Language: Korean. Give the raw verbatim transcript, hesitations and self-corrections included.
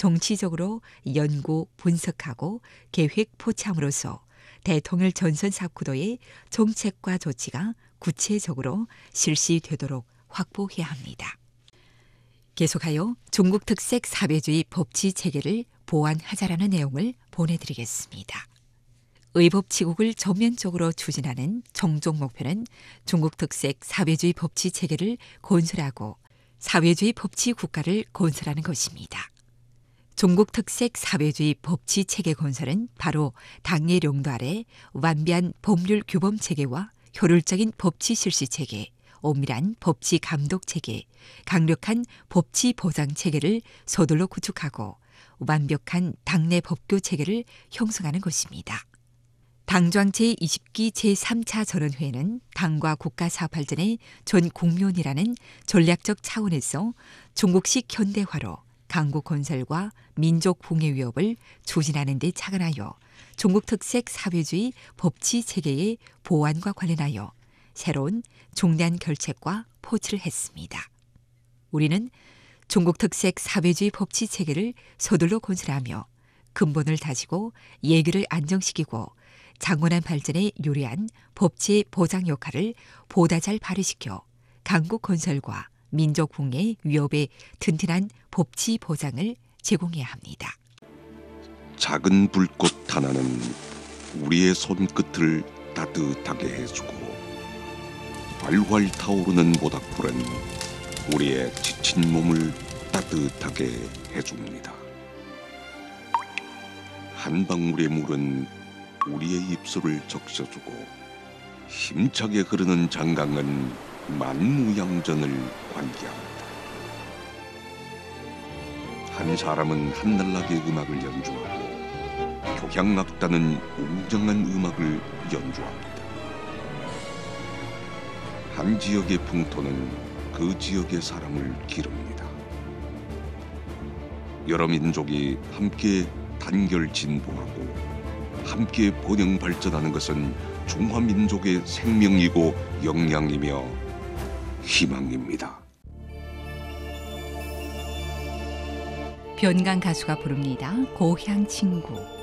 정치적으로 연구, 분석하고 계획 포참으로써 대통령 전선 사구도의 정책과 조치가 구체적으로 실시되도록 확보해야 합니다. 계속하여 중국 특색 사회주의 법치 체계를 보완하자라는 내용을 보내드리겠습니다. 의법치국을 전면적으로 추진하는 종종 목표는 중국 특색 사회주의 법치 체계를 건설하고 사회주의 법치 국가를 건설하는 것입니다. 중국 특색 사회주의 법치 체계 건설은 바로 당의領土아래 완비한 법률 규범 체계와 효율적인 법치 실시 체계, 엄밀한 법치 감독 체계, 강력한 법치 보장 체계를 서둘러 구축하고 완벽한 당내 법규 체계를 형성하는 것입니다. 당좌ng 제이십 기 제삼 차 전원회의는 당과 국가 사업 발전의 전 국면이라는 전략적 차원에서 중국식 현대화로 강국 건설과 민족 붕괴 위협을 추진하는 데 착안하여 중국 특색 사회주의 법치 체계의 보완과 관련하여 새로운 중대한 결책과 포출을 했습니다. 우리는 중국 특색 사회주의 법치 체계를 서둘러 건설하며 근본을 다지고 예규를 안정시키고 장원한 발전에 유리한 법치 보장 역할을 보다 잘 발휘시켜 강국 건설과 민족 붕괴 위협에 튼튼한 법치 보장을 제공해야 합니다. 작은 불꽃 하나는 우리의 손끝을 따뜻하게 해주고 활활 타오르는 모닥불은 우리의 지친 몸을 따뜻하게 해줍니다. 한 방울의 물은 우리의 입술을 적셔주고 힘차게 흐르는 장강은 만무양전을 환기합니다. 한 사람은 한날나게 음악을 연주하고 교향악단은 웅장한 음악을 연주합니다. 한 지역의 풍토는 그 지역의 사람을 기릅니다. 여러 민족이 함께 단결 진보하고 함께 번영 발전하는 것은 중화민족의 생명이고 역량이며 희망입니다. 변강 가수가 부릅니다. 고향 친구.